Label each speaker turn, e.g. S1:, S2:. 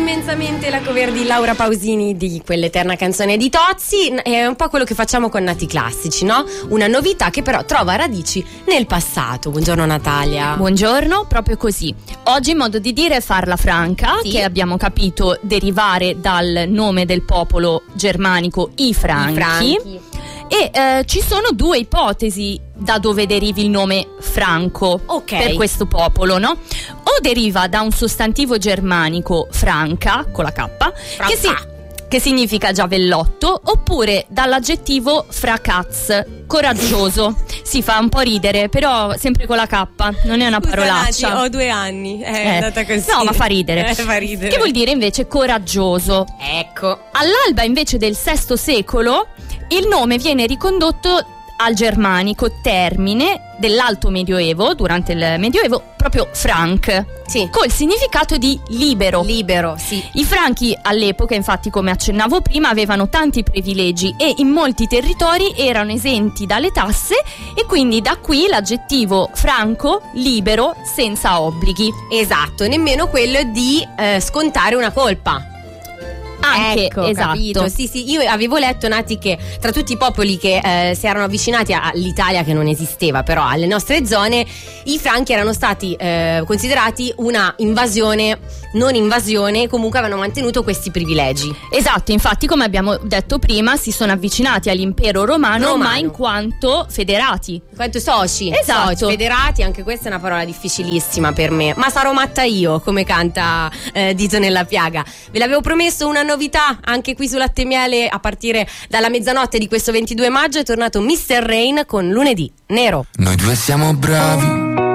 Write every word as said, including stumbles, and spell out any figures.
S1: immensamente la cover di Laura Pausini di quell'eterna canzone di Tozzi. È un po' quello che facciamo con Nati Classici, no? Una novità che però trova radici nel passato. Buongiorno Natalia.
S2: Buongiorno, proprio così. Oggi il modo di dire è farla franca, sì, che abbiamo capito derivare dal nome del popolo germanico i Franchi. I Franchi. E eh, ci sono due ipotesi da dove derivi il nome Franco, okay, per questo popolo, no? O deriva da un sostantivo germanico franca, con la K, che, si, che significa giavellotto, oppure dall'aggettivo fracaz, coraggioso. Si fa un po' ridere, però sempre con la K, non è una
S1: Scusa,
S2: parolaccia.
S1: Nati, ho due anni, è eh. andata così.
S2: No, ma fa ridere.
S1: Eh, fa ridere.
S2: Che vuol dire invece coraggioso.
S1: Ecco.
S2: All'alba invece del sesto secolo il nome viene ricondotto al germanico termine dell'alto medioevo, durante il medioevo, proprio franc, sì, col significato di libero.
S1: Libero, sì.
S2: I franchi all'epoca, infatti, come accennavo prima, avevano tanti privilegi e in molti territori erano esenti dalle tasse, e quindi da qui l'aggettivo franco, libero, senza obblighi.
S1: Esatto, nemmeno quello di eh, scontare una colpa.
S2: Anche,
S1: ecco,
S2: esatto.
S1: Capito. Sì, sì, io avevo letto, Nati, che tra tutti i popoli che eh, si erano avvicinati all'Italia, che non esisteva però, alle nostre zone, i franchi erano stati eh, considerati una invasione, non invasione, comunque avevano mantenuto questi privilegi.
S2: Esatto, infatti, come abbiamo detto prima, si sono avvicinati all'impero romano, romano. ma in quanto federati.
S1: In quanto soci.
S2: Esatto.
S1: Soci, federati, anche questa è una parola difficilissima per me. Ma sarò matta io, come canta eh, Dito nella piaga. Ve l'avevo promesso una novità anche qui su Latte e Miele. A partire dalla mezzanotte di questo ventidue maggio è tornato mister Rain con Lunedì Nero.
S3: Noi due siamo bravi